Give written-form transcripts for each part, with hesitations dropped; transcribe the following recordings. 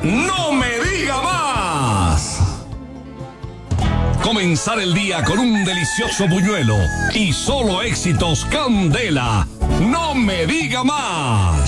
No me diga más. Comenzar el día con un delicioso buñuelo y solo éxitos Candela. No me diga más.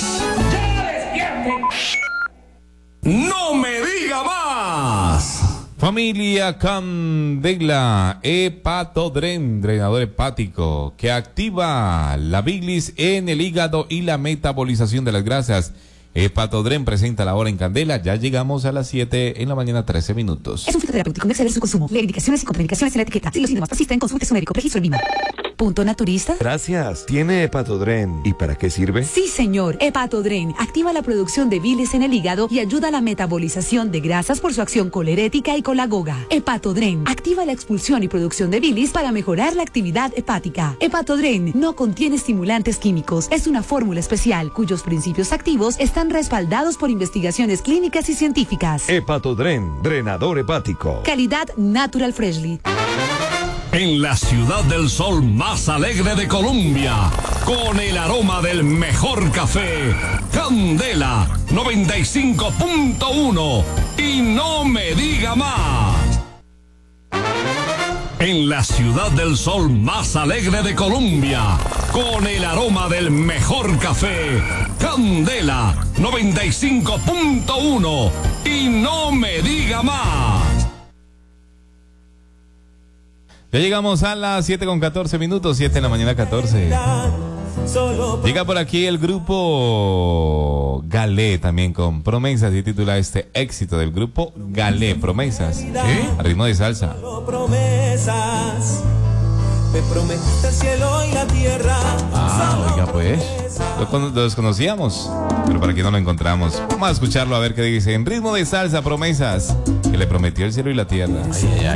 No me diga más. Familia Candela, Hepatodren, drenador hepático, que activa la bilis en el hígado y la metabolización de las grasas. Hepatodren presenta la hora en Candela. Ya llegamos a las 7 en la mañana, 13 minutos. Es un fitoterapéutico, no exceder su consumo. Lee indicaciones y contraindicaciones en la etiqueta. Si los síntomas persisten, consulte su médico. Registro en línea. ¿Punto naturista? Gracias. ¿Tiene Hepatodren? ¿Y para qué sirve? Sí, señor. Hepatodren activa la producción de bilis en el hígado y ayuda a la metabolización de grasas por su acción colerética y colagoga. Hepatodren activa la expulsión y producción de bilis para mejorar la actividad hepática. Hepatodren no contiene estimulantes químicos. Es una fórmula especial cuyos principios activos están respaldados por investigaciones clínicas y científicas. Hepatodren, drenador hepático. Calidad Natural Freshly. En la ciudad del sol más alegre de Colombia, con el aroma del mejor café, Candela 95.1 y no me diga más. En la ciudad del sol más alegre de Colombia, con el aroma del mejor café, Candela 95.1 y no me diga más. Ya llegamos a las 7:14 minutos, 7 de la mañana 14. Llega por aquí el grupo Galé también con Promesas y titula este éxito del grupo Galé, Promesas. ¿Sí? A ritmo de salsa. Promesas, me prometiste el cielo y la tierra. Oiga pues, lo desconocíamos, pero para aquí no lo encontramos. Vamos a escucharlo a ver qué dice. En ritmo de salsa, Promesas, que le prometió el cielo y la tierra. Ay, ay, ay.